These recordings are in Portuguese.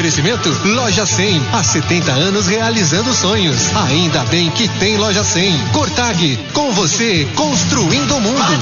Oferecimento Loja 100, há 70 anos realizando sonhos. Ainda bem que tem Loja 100. Cortag, com você, construindo o mundo.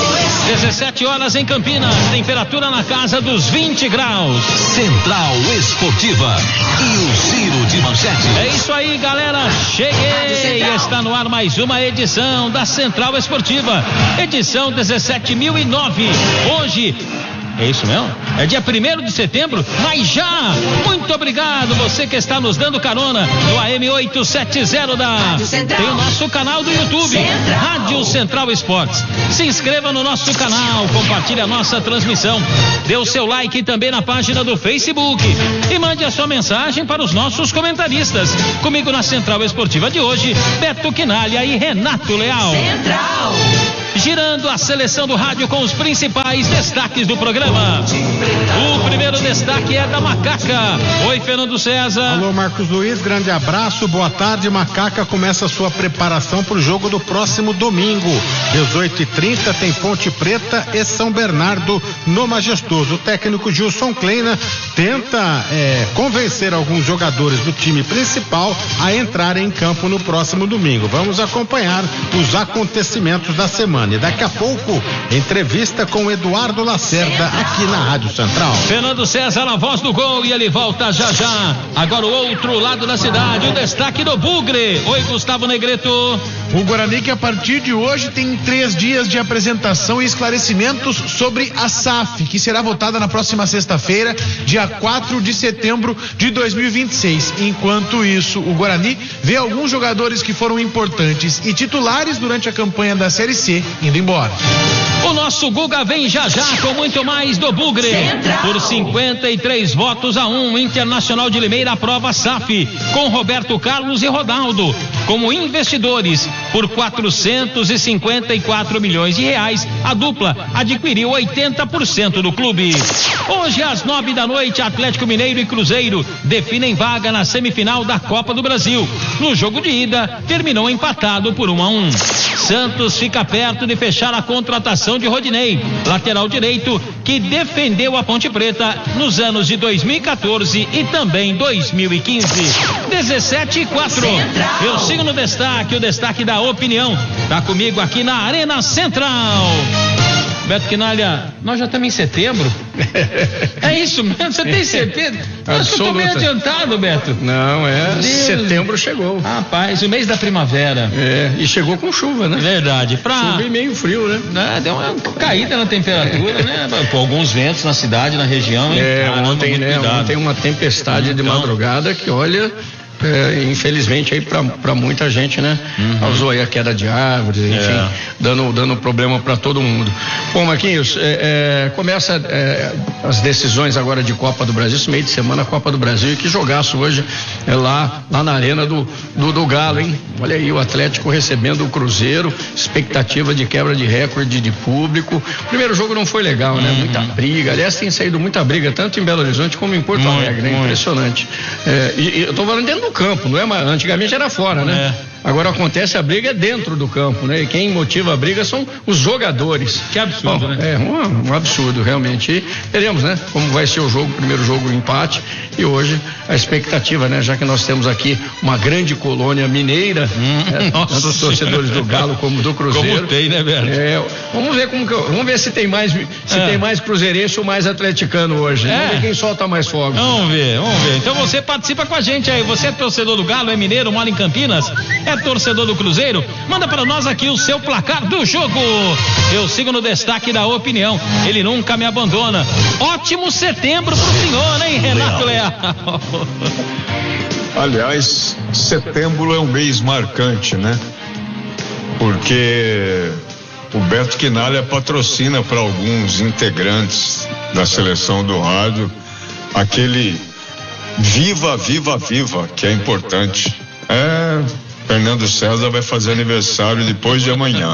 17 horas em Campinas, temperatura na casa dos 20 graus. Central Esportiva e o Giro de Manchete. É isso aí, galera, cheguei. Está no ar mais uma edição da Central Esportiva, edição 17.009. Hoje, é isso mesmo? É dia 1º de setembro, mas já! Muito obrigado você que está nos dando carona no AM 870 da... Tem o nosso canal do YouTube, Rádio Central Esportes. Se inscreva no nosso canal, compartilhe a nossa transmissão, dê o seu like também na página do Facebook e mande a sua mensagem para os nossos comentaristas. Comigo na Central Esportiva de hoje, Beto Quinalha e Renato Leal. Central. Girando a seleção do rádio com os principais destaques do programa. O primeiro destaque é da Macaca. Oi, Fernando César. Alô, Marcos Luiz, grande abraço, boa tarde. Macaca começa a sua preparação para o jogo do próximo domingo, 18h30, tem Ponte Preta e São Bernardo no Majestoso. O técnico Gilson Kleina tenta convencer alguns jogadores do time principal a entrarem em campo no próximo domingo. Vamos acompanhar os acontecimentos da semana. E daqui a pouco, entrevista com Eduardo Lacerda aqui na Rádio Central. Fernando César na voz do gol e ele volta já já. Agora o outro lado da cidade, o destaque do Bugre. Oi, Gustavo Negreto. O Guarani que a partir de hoje tem 3 dias de apresentação e esclarecimentos sobre a SAF, que será votada na próxima sexta-feira, dia 4 de setembro de 2026. Enquanto isso, o Guarani vê alguns jogadores que foram importantes e titulares durante a campanha da Série C indo embora. O nosso Guga vem já já com muito mais do Bugre. Por 53 votos a 1, Internacional de Limeira aprova SAF com Roberto Carlos e Rodaldo como investidores. Por 454 milhões de reais, a dupla adquiriu 80% do clube. Hoje às 9 da noite, Atlético Mineiro e Cruzeiro definem vaga na semifinal da Copa do Brasil. No jogo de ida, terminou empatado por 1-1. Santos fica perto de fechar a contratação de Rodinei, lateral direito, que defendeu a Ponte Preta nos anos de 2014 e também 2015. 17-4. Eu sigo no destaque, o destaque da opinião. Tá comigo aqui na Arena Central. Beto Quinalha, nós já estamos em setembro? É isso mesmo? Você tem certeza? Acho que eu tô meio adiantado, Beto. Não, setembro chegou. Rapaz, o mês da primavera. E chegou com chuva, né? Verdade. Chuva e meio frio, né? Deu uma caída na temperatura, né? Por alguns ventos na cidade, na região. Ontem uma tempestade de madrugada que, olha... infelizmente aí para muita gente, né? Causou aí a queda de árvores, enfim, dando problema para todo mundo. Bom, Marquinhos, começa as decisões agora de Copa do Brasil, esse meio de semana Copa do Brasil, e que jogaço hoje lá na arena do Galo, hein? Olha aí o Atlético recebendo o Cruzeiro, expectativa de quebra de recorde de público. O primeiro jogo não foi legal, né? Muita briga, aliás tem saído muita briga tanto em Belo Horizonte como em Porto Alegre, né? Impressionante. E eu tô falando dentro do campo, não é? Mas antigamente era fora, né? Agora acontece a briga dentro do campo, né? E quem motiva a briga são os jogadores. Que absurdo, né? Um absurdo, realmente. E veremos, né? Como vai ser o jogo, primeiro jogo empate, e hoje a expectativa, né? Já que nós temos aqui uma grande colônia mineira, tanto os torcedores do Galo como do Cruzeiro. Como tem, né, velho? Vamos ver se tem mais cruzeirense ou mais atleticano hoje. Vamos ver quem solta mais fogos. Vamos ver. Então você participa com a gente aí. Você é torcedor do Galo, é mineiro, mora em Campinas? É torcedor do Cruzeiro? Manda para nós aqui o seu placar do jogo. Eu sigo no destaque da opinião. Ele nunca me abandona. Ótimo setembro pro senhor, né, Renato Leal? Aliás, setembro é um mês marcante, né? Porque o Beto Quinalha patrocina para alguns integrantes da seleção do rádio aquele viva, viva, viva, que é importante. Fernando César vai fazer aniversário depois de amanhã.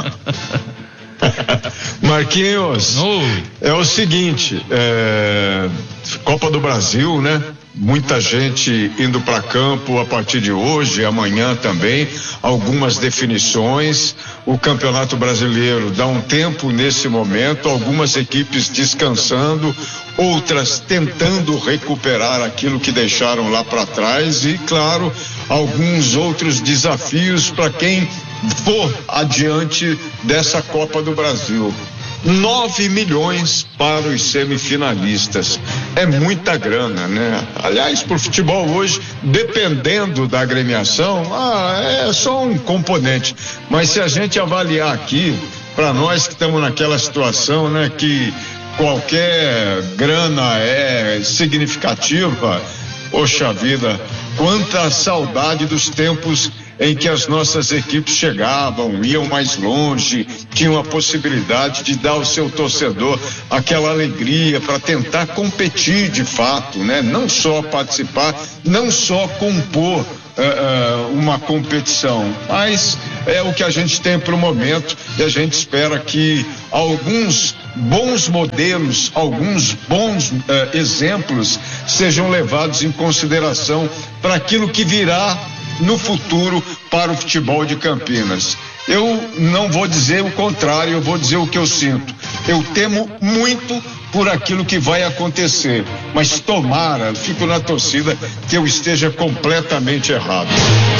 Marquinhos, é o seguinte, Copa do Brasil, né? Muita gente indo para campo a partir de hoje, amanhã também, algumas definições. O Campeonato Brasileiro dá um tempo nesse momento, algumas equipes descansando, outras tentando recuperar aquilo que deixaram lá para trás e, claro, alguns outros desafios para quem for adiante dessa Copa do Brasil. 9 milhões para os semifinalistas. É muita grana, né? Aliás, pro futebol hoje, dependendo da agremiação, é só um componente. Mas se a gente avaliar aqui, para nós que estamos naquela situação, né, que qualquer grana é significativa, poxa vida, quanta saudade dos tempos em que as nossas equipes chegavam, iam mais longe, tinham a possibilidade de dar ao seu torcedor aquela alegria para tentar competir de fato, né? Não só participar, não só compor uma competição, mas é o que a gente tem para o momento e a gente espera que alguns bons modelos, alguns bons exemplos sejam levados em consideração para aquilo que virá no futuro para o futebol de Campinas. Eu não vou dizer o contrário, eu vou dizer o que eu sinto. Eu temo muito por aquilo que vai acontecer, mas tomara, fico na torcida que eu esteja completamente errado.